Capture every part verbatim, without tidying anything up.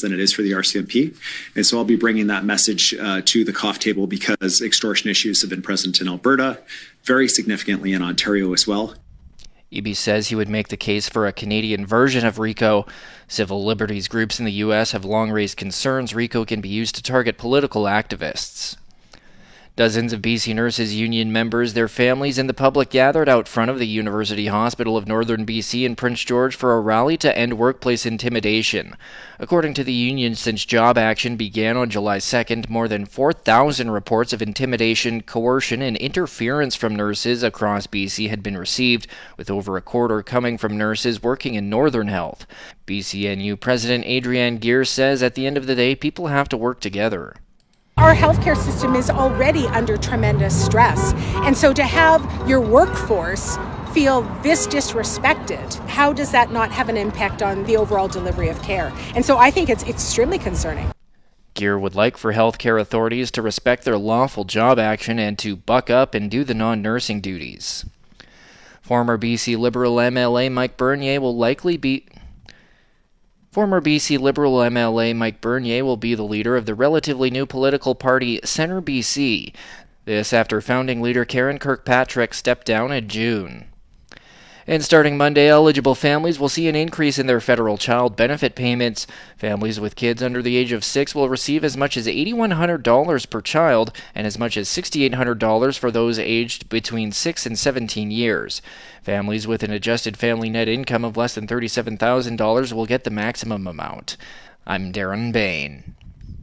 than it is for the R C M P. And so I'll be bringing that message uh, to the cough table because extortion issues have been present in Alberta, very significantly in Ontario as well. Eby says he would make the case for a Canadian version of RICO. Civil liberties groups in the U S have long raised concerns RICO can be used to target political activists. Dozens of B C Nurses Union members, their families, and the public gathered out front of the University Hospital of Northern B C in Prince George for a rally to end workplace intimidation. According to the union, since job action began on July second, more than four thousand reports of intimidation, coercion, and interference from nurses across B C had been received, with over a quarter coming from nurses working in Northern Health. B C N U President Adrienne Geer says at the end of the day, people have to work together. Our healthcare system is already under tremendous stress, and so to have your workforce feel this disrespected, how does that not have an impact on the overall delivery of care? And so I think it's extremely concerning. Geer would like for healthcare authorities to respect their lawful job action and to buck up and do the non-nursing duties. Former B C Liberal M L A Mike Bernier will likely be... Former B C Liberal M L A Mike Bernier will be the leader of the relatively new political party Centre B C. This after founding leader Karen Kirkpatrick stepped down in June. And starting Monday, eligible families will see an increase in their federal child benefit payments. Families with kids under the age of six will receive as much as eight thousand one hundred dollars per child and as much as six thousand eight hundred dollars for those aged between six and seventeen years. Families with an adjusted family net income of less than thirty-seven thousand dollars will get the maximum amount. I'm Darren Bain.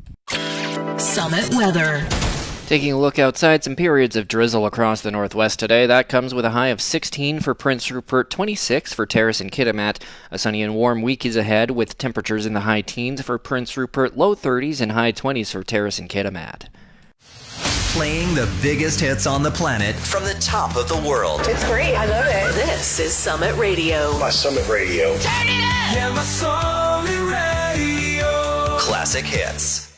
Summit weather. Taking a look outside, some periods of drizzle across the northwest today. That comes with a high of sixteen for Prince Rupert, twenty-six for Terrace and Kitimat. A sunny and warm week is ahead with temperatures in the high teens for Prince Rupert, low thirties and high twenties for Terrace and Kitimat. Playing the biggest hits on the planet from the top of the world. It's great. I love it. This is Summit Radio. My Summit Radio. Turn it up! Yeah, my Summit Radio. Classic hits.